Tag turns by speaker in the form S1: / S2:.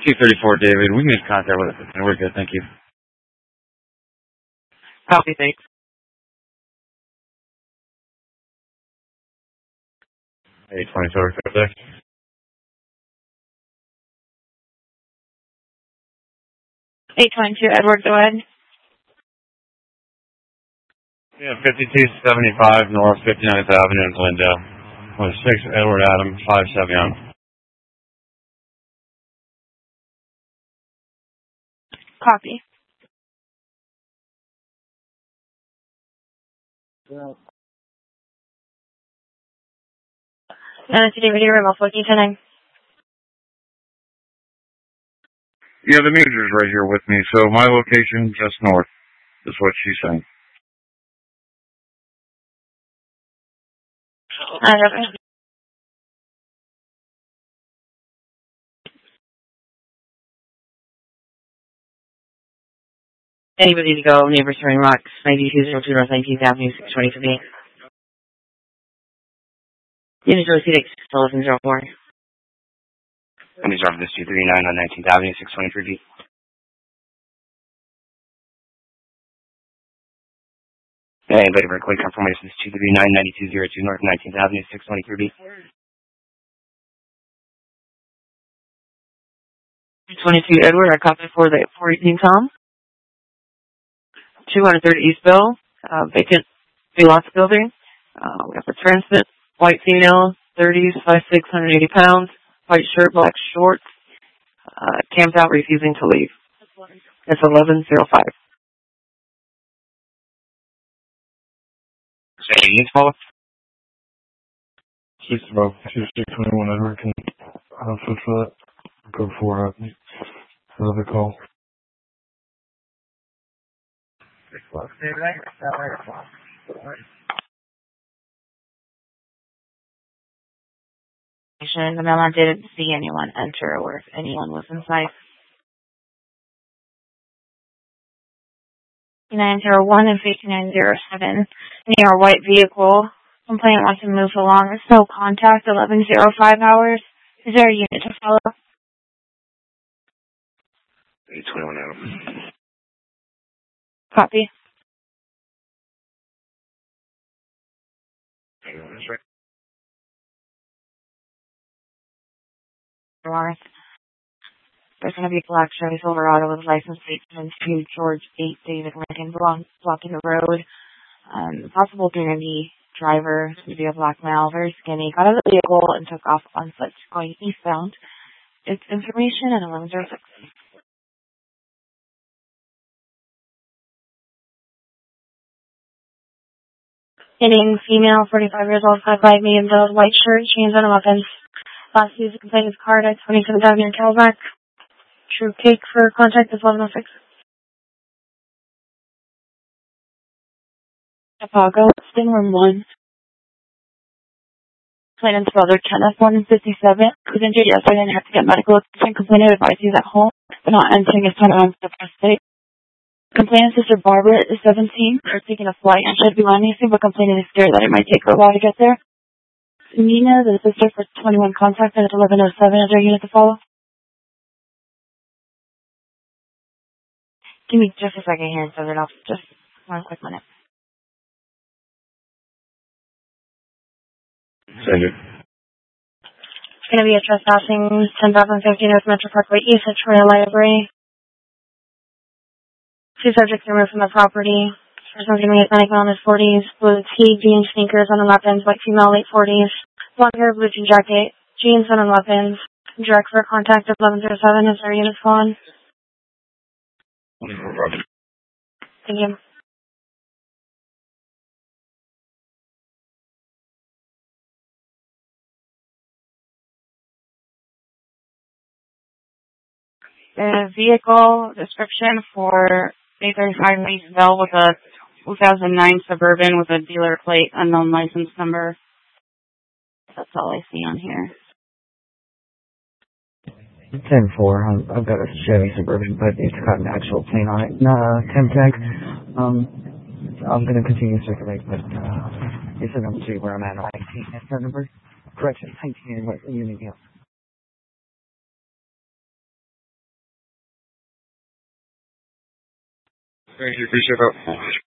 S1: 234, David. We made contact with us. We're good, thank you.
S2: Copy, thanks.
S1: 822 there.
S3: Edward, go ahead.
S1: Yeah, 5275 North 59th Avenue in Glendale. With 6 Edward Adam 571.
S3: Copy. David, you're remote 1410.
S1: Yeah, the manager's right here with me, so my location just north is what she's saying.
S2: Anybody to go, neighbors throwing rocks, 9202 North 19th Avenue, 623. Unit 06, 1104.
S4: Unit driver, this 239 on 19th Avenue, 623B. Anybody for a quick confirmation, this 239 9202 North 19th Avenue, 623B.
S2: 22 Edward, I copy for the 418 Tom. 230 Eastville, vacant lots building. We have a transmit, white female, 30s, 5'6", 180 pounds, white shirt, black shorts, camped out, refusing to leave. It's 1105.
S4: Say units follow.
S5: 2621 Edward, can switch for that? Go for another call.
S3: The mailman didn't see anyone enter or if anyone was inside. 901 and 5907 near a white vehicle. Complainant wants to move along. There's no contact. 1105 hours. Is there a unit to follow?
S4: 821 Adam.
S3: Copy.
S4: That's right.
S3: North. There's going to be a black Chevy Silverado with license plate 72 George 8 David Lincoln blocking the road. Possible community driver, to be a black male, very skinny, got out of the vehicle and took off on foot going eastbound. It's information at 1106. Hitting female, 45 years old, 5'5", medium build, white shirt, chains on weapons. Last used to complain his card at 27th Avenue in Calabac. True cake for contact is 1106. Chicago, Sting Room 1. Complainant's brother, Kenneth, 157. Was injured yesterday and had to get medical attention. Complainant advised he's at home, but not entering his time on the first day. Complainant's sister, Barbara, is 17. They're taking a flight and should be landing soon, but complainant is scared that it might take her a while to get there. Nina, the sister for 21 contacted at 1107. Is there a unit to follow? Give me just a second here, so off. Just 1 quick minute.
S1: Send it.
S3: It's going to be a trespassing 10,050 North Metro Parkway East at Troy Library. 2 subjects removed from the property. First one's going to be Hispanic male in his 40s, blue tee, jeans, sneakers, on weapons, white female, late 40s, blonde hair, blue jean jacket, jeans, on weapons, direct for contact of 1107. Is there a unit on? Thank you. The vehicle description for 835 Eastville with a 2009 Suburban with a dealer plate, unknown license number. That's all I see on here.
S6: 10-4. I've got a Chevy Suburban, but it's got an actual plane on it. Temp tag. I'm going to continue to circulate, but it's enough to see where I'm at. That's that number. Correction. 19, what unit?
S7: Thank you. Appreciate that.